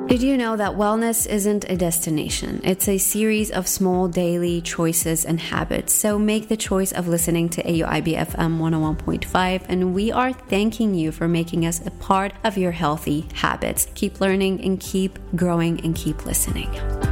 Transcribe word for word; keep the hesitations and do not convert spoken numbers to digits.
Did you know that wellness isn't a destination? It's a series of small daily choices and habits. So make the choice of listening to A U I B F M one oh one point five, and we are thanking you for making us a part of your healthy habits. Keep learning and keep growing and keep listening.